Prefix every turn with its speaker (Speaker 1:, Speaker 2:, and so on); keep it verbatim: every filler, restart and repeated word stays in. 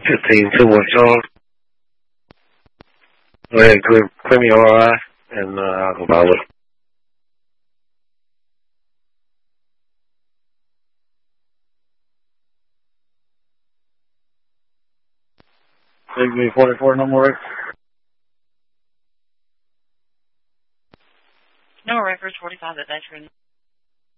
Speaker 1: fifteen two one Sean. Go ahead and clear, clear me R I, and uh, I'll go by with it.
Speaker 2: Take me forty-four, no more.
Speaker 3: No more records, forty-five at veteran.